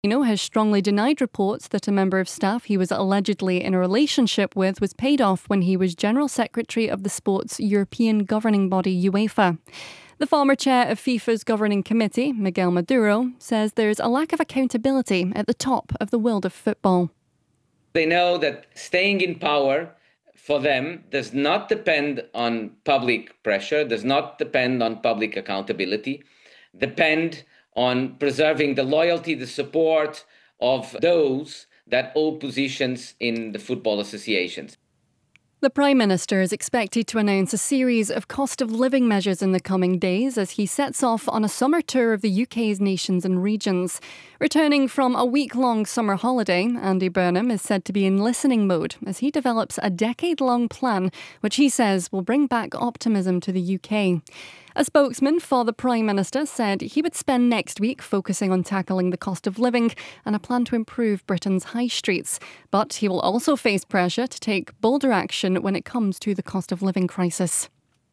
Has strongly denied reports that a member of staff he was allegedly in a relationship with was paid off when he was General Secretary of the sport's European governing body, UEFA. The former chair of FIFA's governing committee, Miguel Maduro, says there's a lack of accountability at the top of the world of football. They know that staying in power for them does not depend on public pressure, does not depend on public accountability, depend on preserving the loyalty, the support of those that hold positions in the football associations. The Prime Minister is expected to announce a series of cost of living measures in the coming days as he sets off on a summer tour of the UK's nations and regions. Returning from a week-long summer holiday, Andy Burnham is said to be in listening mode as he develops a decade-long plan which he says will bring back optimism to the UK. A spokesman for the Prime Minister said he would spend next week focusing on tackling the cost of living and a plan to improve Britain's high streets. But he will also face pressure to take bolder action when it comes to the cost of living crisis.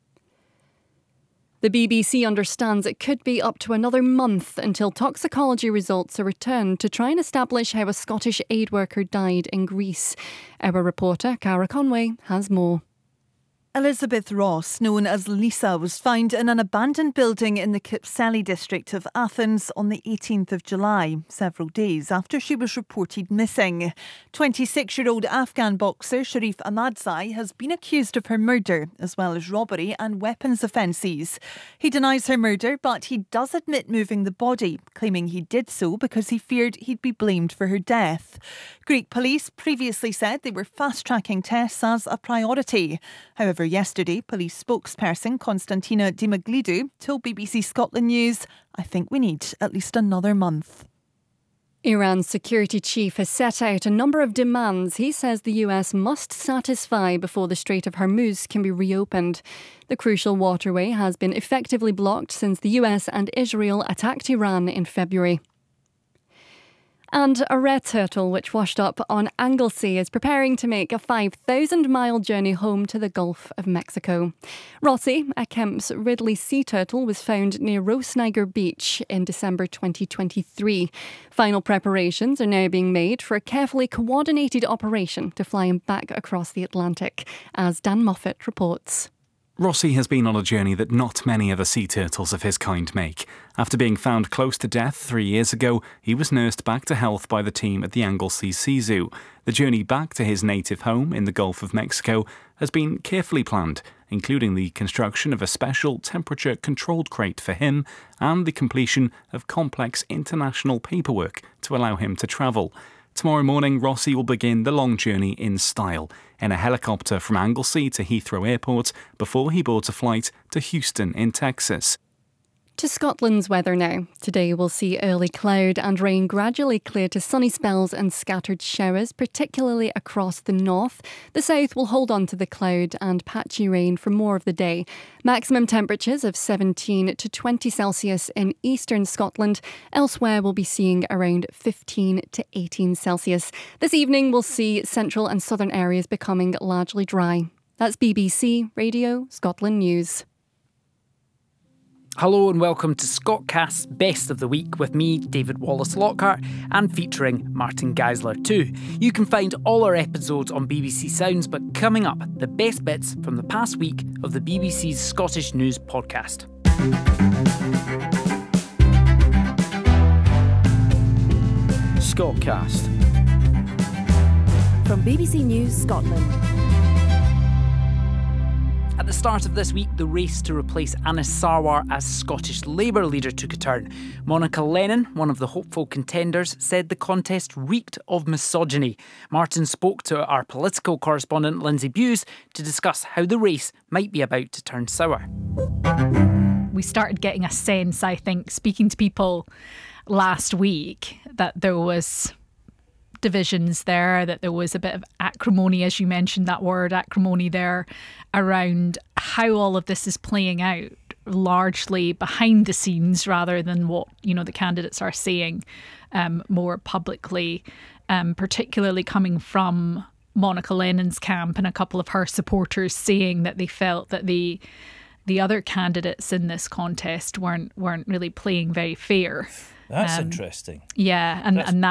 The BBC understands it could be up to another month until toxicology results are returned to try and establish how a Scottish aid worker died in Greece. Our reporter, Cara Conway, has more. Elizabeth Ross, known as Lisa, was found in an abandoned building in the Kypseli district of Athens on the 18th of July, several days after she was reported missing. 26-year-old Afghan boxer Sharif Ahmadzai has been accused of her murder, as well as robbery and weapons offences. He denies her murder, but he does admit moving the body, claiming he did so because he feared he'd be blamed for her death. Greek police previously said they were fast-tracking tests as a priority. However, yesterday, police spokesperson Konstantina Dimaglidou told BBC Scotland News, "I think we need at least another month." Iran's security chief has set out a number of demands he says the US must satisfy before the Strait of Hormuz can be reopened. The crucial waterway has been effectively blocked since the US and Israel attacked Iran in February. And a red turtle which washed up on Anglesey is preparing to make a 5,000-mile journey home to the Gulf of Mexico. Rossi, a Kemp's Ridley sea turtle, was found near Roseniger Beach in December 2023. Final preparations are now being made for a carefully coordinated operation to fly him back across the Atlantic, as Dan Moffat reports. Rossi has been on a journey that not many other sea turtles of his kind make. After being found close to death 3 years ago, he was nursed back to health by the team at the Anglesey Sea Zoo. The journey back to his native home in the Gulf of Mexico has been carefully planned, including the construction of a special temperature-controlled crate for him and the completion of complex international paperwork to allow him to travel. Tomorrow morning, Rossi will begin the long journey in style, in a helicopter from Anglesey to Heathrow Airport before he boards a flight to Houston in Texas. To Scotland's weather now. Today we'll see early cloud and rain gradually clear to sunny spells and scattered showers, particularly across the north. The south will hold on to the cloud and patchy rain for more of the day. Maximum temperatures of 17 to 20 Celsius in eastern Scotland. Elsewhere we'll be seeing around 15 to 18 Celsius. This evening we'll see central and southern areas becoming largely dry. That's BBC Radio Scotland News. Hello and welcome to Scotcast's Best of the Week with me, David Wallace-Lockhart, and featuring Martin Geisler too. You can find all our episodes on BBC Sounds, but coming up, the best bits from the past week of the BBC's Scottish News podcast. Scotcast. From BBC News Scotland. At the start of this week, the race to replace Anas Sarwar as Scottish Labour leader took a turn. Monica Lennon, one of the hopeful contenders, said the contest reeked of misogyny. Martin spoke to our political correspondent Lindsay Bewes to discuss how the race might be about to turn sour. We started getting a sense, I think, speaking to people last week, that there was divisions there, that there was a bit of acrimony, as you mentioned that word, acrimony there, around how all of this is playing out, largely behind the scenes rather than what, the candidates are saying more publicly, particularly coming from Monica Lennon's camp and a couple of her supporters saying that they felt that the other candidates in this contest weren't really playing very fair. That's interesting. Yeah, and that